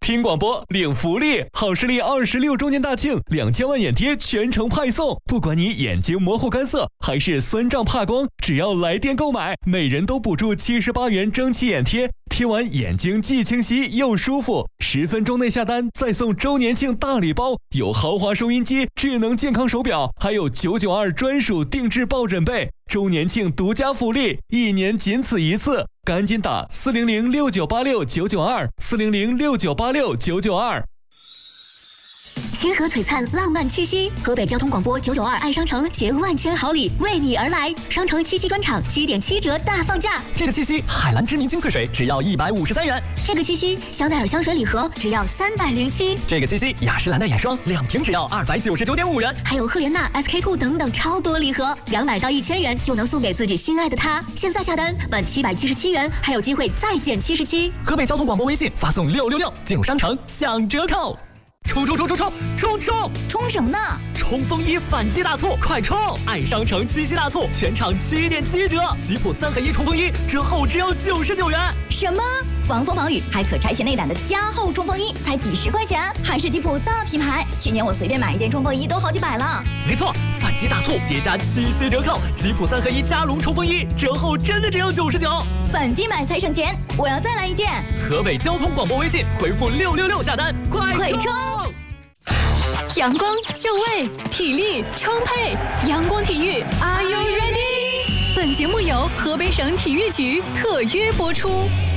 听广播领福利，好视力26周年大庆，2000万眼贴全程派送。不管你眼睛模糊干涩还是酸胀怕光，只要来电购买，每人都补助78元蒸汽眼贴，贴完眼睛既清晰又舒服。10分钟内下单，再送周年庆大礼包，有豪华收音机、智能健康手表，还有992专属定制抱枕被。周年庆独家福利，1年仅此一次，赶紧打4006986-992，4006986-992。 星河璀璨浪漫七夕，河北交通广播992爱商城携万千好礼为你而来，商城七夕专场7.7折大放价。 这个七夕海蓝知名精粹水只要153元， 这个七夕香奈儿香水礼盒只要307， 这个七夕雅诗兰黛眼霜2瓶只要299.5元， 还有赫莲娜 SK2 等等超多礼盒，200到1000元就能送给自己心爱的他。现在下单满777元，还有机会再减77。 河北交通广播微信发送666，进入商城享折扣。冲！ 冲什么呢？ 冲锋衣反季大促，快冲！爱商城七夕大促，全场7.7折，吉普3合1冲锋衣折后只要99元。 什么？防风防雨还可拆卸内胆的加厚冲锋衣才几十块钱，还是吉普大品牌。去年我随便买一件冲锋衣都好几百了。 没错，反季大促叠加7夕折扣，吉普3合1加绒冲锋衣折后真的只要99。 反季买才省钱，我要再来一件。 河北交通广播微信回复666下单，快冲！ 阳光就位，体力充沛，阳光体育 ，Are you ready？ 本节目由河北省体育局特约播出。